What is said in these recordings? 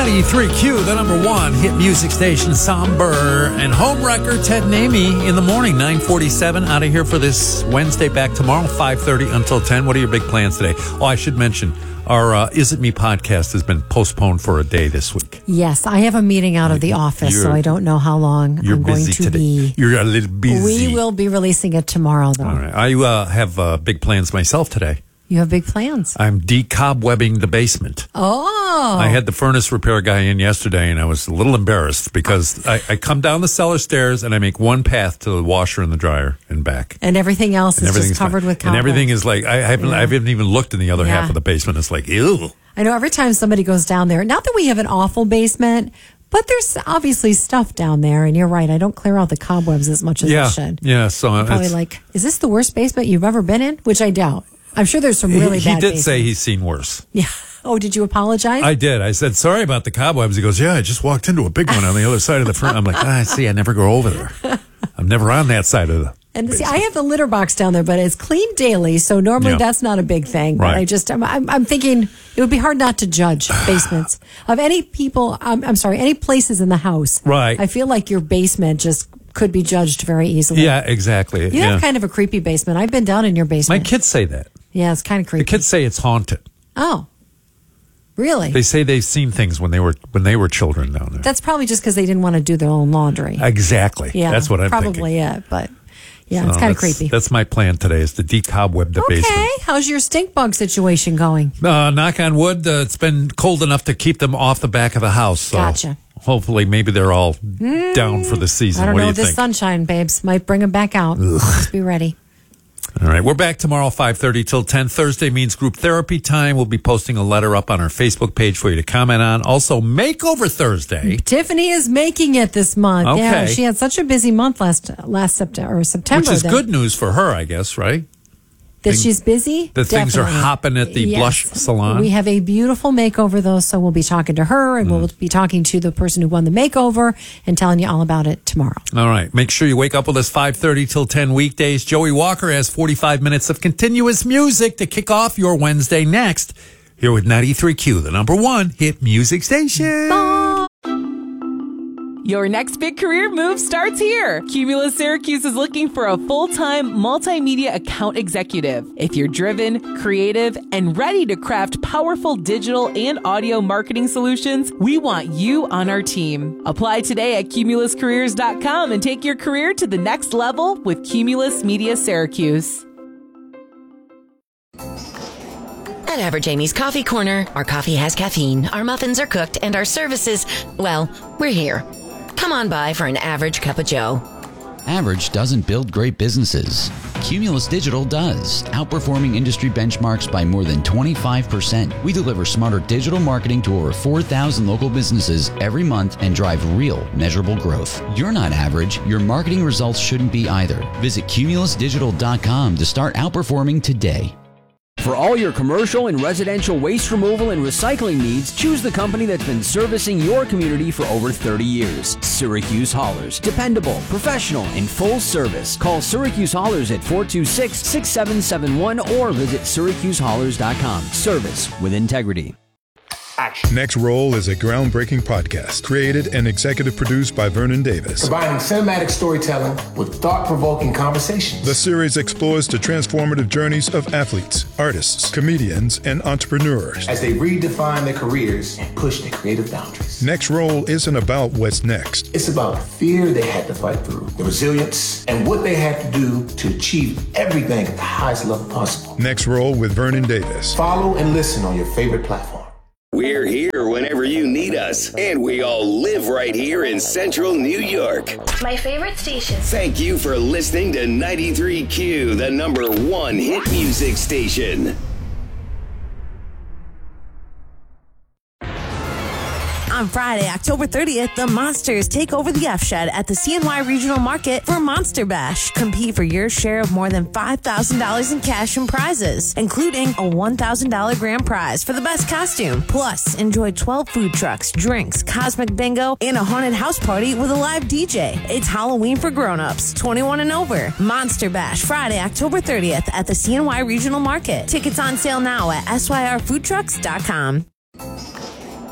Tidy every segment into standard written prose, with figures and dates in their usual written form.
93Q, the number one hit music station, Somber and home wrecker Ted and Amy in the morning, 9:47. Out of here for this Wednesday. Back tomorrow, 5:30 until 10. What are your big plans today? Oh, I should mention, our Is It Me podcast has been postponed for a day this week. Yes, I have a meeting out of the office, so I don't know how long I'm going to today. be. You're a little busy. We will be releasing it tomorrow, though. All right. I have big plans myself today. You have big plans. I'm decobwebbing the basement. Oh. I had the furnace repair guy in yesterday, and I was a little embarrassed because I come down the cellar stairs and I make one path to the washer and the dryer and back. And everything else is just covered with cobwebs. And everything is like, I haven't even looked in the other half of the basement. It's like, ew. I know every time somebody goes down there, not that we have an awful basement, but there's obviously stuff down there. And you're right, I don't clear out the cobwebs as much as I should. Yeah, so I'm probably like, is this the worst basement you've ever been in? Which I doubt. I'm sure there's some really bad He did basements. say he's seen worse. Yeah. Oh, did you apologize? I did. I said, sorry about the cobwebs. He goes, yeah, I just walked into a big one on the other side of the front. I'm like, see, I never go over there. I'm never on that side of the And see, I have the litter box down there, but it's cleaned daily, so normally that's not a big thing. But I'm thinking it would be hard not to judge basements of any people. Any places in the house. Right. I feel like your basement just could be judged very easily. Yeah, exactly. You have kind of a creepy basement. I've been down in your basement. My kids say that. Yeah, it's kind of creepy. The kids say it's haunted. Oh, really? They say they've seen things when they were children down there. That's probably just because they didn't want to do their own laundry. Exactly. Yeah, that's what I'm thinking. Probably it, but yeah, it's kind of creepy. That's my plan today, is to decobweb the basement. Okay, how's your stink bug situation going? Knock on wood, it's been cold enough to keep them off the back of the house. So gotcha. Hopefully, maybe they're all down for the season. I don't what know. Do you This think? sunshine, babes, might bring them back out. Just be ready. All right, we're back tomorrow, 5:30 till 10. Thursday means group therapy time. We'll be posting a letter up on our Facebook page for you to comment on. Also, Makeover Thursday. Tiffany is making it this month. Okay. Yeah, she had such a busy month last September. Which is good news for her, I guess, right? That she's busy? That things are hopping at the blush salon. We have a beautiful makeover, though, so we'll be talking to her, and we'll be talking to the person who won the makeover and telling you all about it tomorrow. All right. Make sure you wake up with us 5:30 till 10 weekdays. Joey Walker has 45 minutes of continuous music to kick off your Wednesday next. Here with 93Q, the number one hit music station. Your next big career move starts here. Cumulus Syracuse is looking for a full-time multimedia account executive. If you're driven, creative, and ready to craft powerful digital and audio marketing solutions, we want you on our team. Apply today at cumuluscareers.com and take your career to the next level with Cumulus Media Syracuse. At Average Amy's Coffee Corner, our coffee has caffeine, our muffins are cooked, and our services, well, we're here. Come on by for an average cup of joe. Average doesn't build great businesses. Cumulus Digital does, outperforming industry benchmarks by more than 25%. We deliver smarter digital marketing to over 4,000 local businesses every month and drive real, measurable growth. You're not average. Your marketing results shouldn't be either. Visit cumulusdigital.com to start outperforming today. For all your commercial and residential waste removal and recycling needs, choose the company that's been servicing your community for over 30 years. Syracuse Haulers. Dependable, professional, and full service. Call Syracuse Haulers at 426-6771 or visit syracusehaulers.com. Service with integrity. Next Roll is a groundbreaking podcast created and executive produced by Vernon Davis. Combining cinematic storytelling with thought-provoking conversations. The series explores the transformative journeys of athletes, artists, comedians, and entrepreneurs as they redefine their careers and push their creative boundaries. Next Roll isn't about what's next. It's about the fear they had to fight through, the resilience, and what they had to do to achieve everything at the highest level possible. Next Roll with Vernon Davis. Follow and listen on your favorite platform. We're here whenever you need us, and we all live right here in central New York. My favorite station. Thank you for listening to 93Q, the number one hit music station. On Friday, October 30th, the Monsters take over the F Shed at the CNY Regional Market for Monster Bash. Compete for your share of more than $5,000 in cash and prizes, including a $1,000 grand prize for the best costume. Plus, enjoy 12 food trucks, drinks, cosmic bingo, and a haunted house party with a live DJ. It's Halloween for grown-ups, 21 and over. Monster Bash, Friday, October 30th at the CNY Regional Market. Tickets on sale now at syrfoodtrucks.com.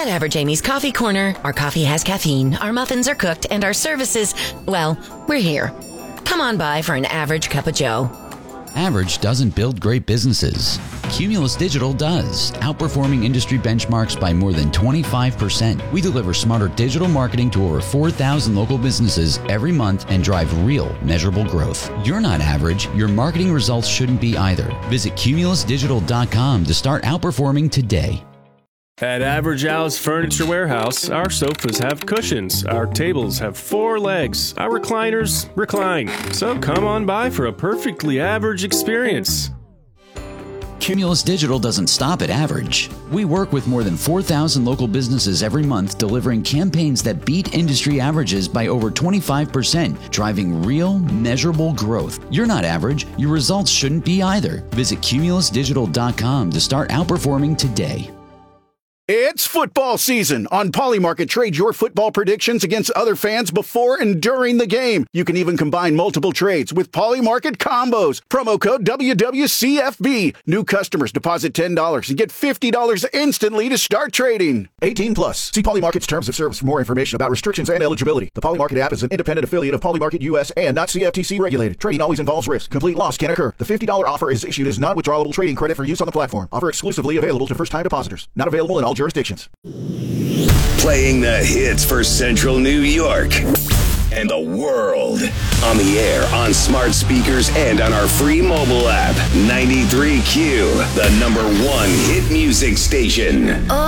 At Average Amy's Coffee Corner, our coffee has caffeine, our muffins are cooked, and our services, well, we're here. Come on by for an average cup of joe. Average doesn't build great businesses. Cumulus Digital does, outperforming industry benchmarks by more than 25%. We deliver smarter digital marketing to over 4,000 local businesses every month and drive real, measurable growth. You're not average. Your marketing results shouldn't be either. Visit cumulusdigital.com to start outperforming today. At Average Al's Furniture Warehouse, our sofas have cushions, our tables have 4 legs, our recliners recline. So come on by for a perfectly average experience. Cumulus Digital doesn't stop at average. We work with more than 4,000 local businesses every month, delivering campaigns that beat industry averages by over 25%, driving real, measurable growth. You're not average. Your results shouldn't be either. Visit cumulusdigital.com to start outperforming today. It's football season. On Polymarket, trade your football predictions against other fans before and during the game. You can even combine multiple trades with Polymarket combos. Promo code WWCFB. New customers deposit $10 and get $50 instantly to start trading. 18 plus. See Polymarket's terms of service for more information about restrictions and eligibility. The Polymarket app is an independent affiliate of Polymarket US and not CFTC regulated. Trading always involves risk. Complete loss can occur. The $50 offer is issued as non-withdrawable trading credit for use on the platform. Offer exclusively available to first-time depositors. Not available in all jurisdictions. Playing the hits for Central New York and the world. On the air, on smart speakers, and on our free mobile app. 93Q, the #1 hit music station.